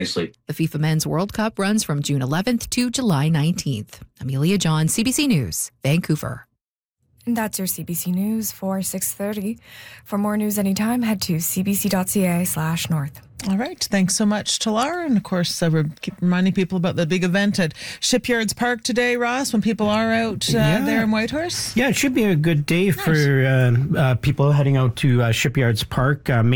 nicely. The FIFA Men's World Cup runs from June 11th to July 19th. Amelia John, CBC News, Vancouver. And that's your CBC News for 6:30. For more news anytime, head to cbc.ca/north. All right. Thanks so much, Talar. And of course, we're keep reminding people about the big event at Shipyards Park today, Ross, when people are out there in Whitehorse. Yeah, it should be a good day for people heading out to Shipyards Park.